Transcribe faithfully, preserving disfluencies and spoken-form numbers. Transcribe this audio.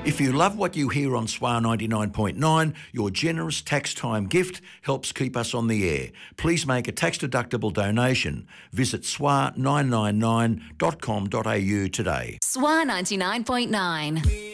If you love what you hear on S W A ninety-nine point nine, your generous tax time gift helps keep us on the air. Please make a tax-deductible donation. Visit S W A nine nine nine dot com dot a u today. S W A ninety-nine point nine.